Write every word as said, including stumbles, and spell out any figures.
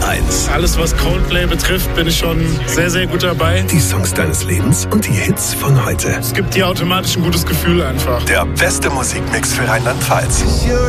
eins. Alles, was Coldplay betrifft, bin ich schon sehr, sehr gut dabei. Die Songs deines Lebens und die Hits von heute. Es gibt dir automatisch ein gutes Gefühl einfach. Der beste Musikmix für Rheinland-Pfalz.